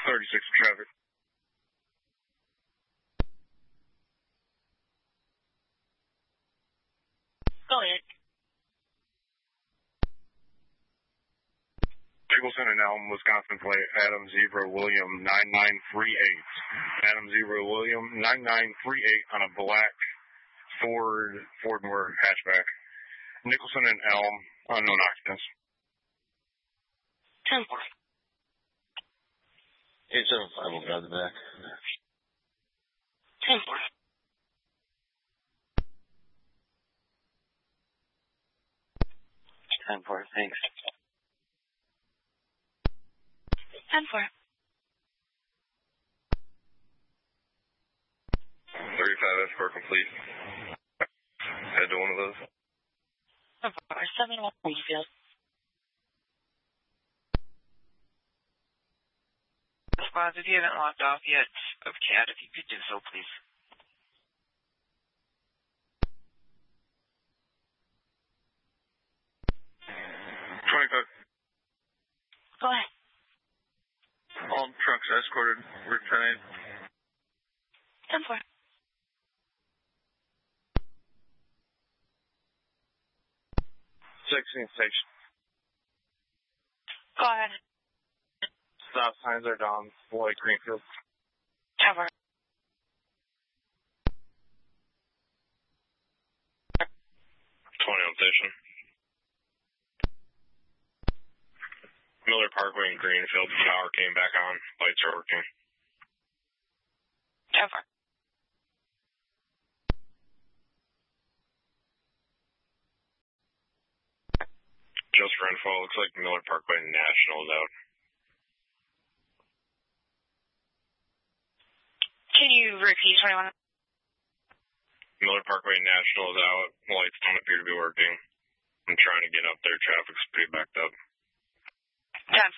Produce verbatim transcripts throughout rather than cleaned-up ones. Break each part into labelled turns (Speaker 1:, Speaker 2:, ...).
Speaker 1: thirty-six traffic.
Speaker 2: Go ahead.
Speaker 1: Nicholson and Elm, Wisconsin plate, Adam Zebra William nine nine three eight. Adam Zebra William nine nine three eight on a black Ford, Ford Moore hatchback. Nicholson and Elm, unknown occupants.
Speaker 2: ten four.
Speaker 3: eight seven five will grab the back.
Speaker 2: ten four.
Speaker 3: ten four, thanks.
Speaker 2: ten four.
Speaker 1: thirty-five escort complete. Head to one of those.
Speaker 2: ten four. seven one Greenfield.
Speaker 4: Squads, if you haven't locked off yet of C A D, if you could do so, please.
Speaker 1: twenty-five.
Speaker 2: Go ahead.
Speaker 1: All trucks escorted. We're trying.
Speaker 2: ten four.
Speaker 1: sixteen station.
Speaker 2: Go ahead.
Speaker 1: Stop signs are down. Lloyd Greenfield.
Speaker 2: ten four.
Speaker 1: twenty on station. Miller Parkway in Greenfield. Power came back on. Lights are working.
Speaker 2: ten four.
Speaker 1: Just for info, looks like Miller Parkway National is out.
Speaker 2: Can you repeat twenty-one?
Speaker 1: Miller Parkway National is out. Lights don't appear to be working. I'm trying to get up there. Traffic's pretty backed up.
Speaker 2: ten.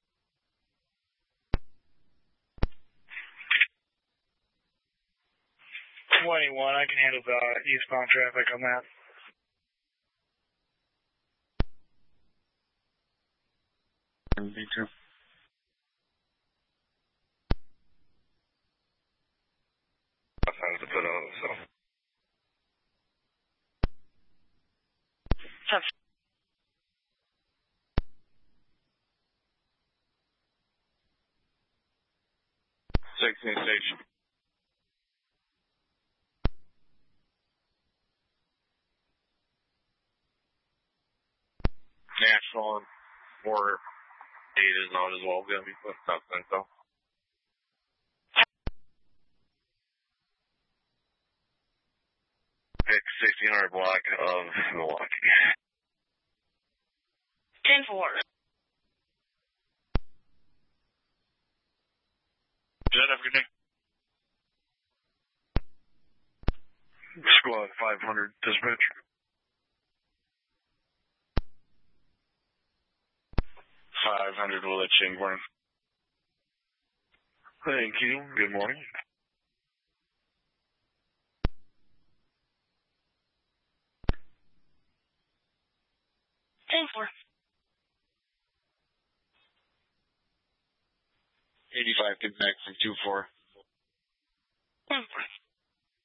Speaker 5: twenty-one, I can handle the eastbound traffic on that.
Speaker 3: Me too.
Speaker 1: Signs to put on, so.
Speaker 2: ten.
Speaker 1: sixteen station. National and four eight is out as well. Gonna be put something, so. Pick sixteen hundred block of Milwaukee.
Speaker 2: ten four.
Speaker 1: Jet, have a good day. Squad five hundred, dispatch. five hundred, will let you in morning. Thank you. Good morning.
Speaker 2: ten four.
Speaker 3: eighty-five, get back from two four.
Speaker 2: ten four.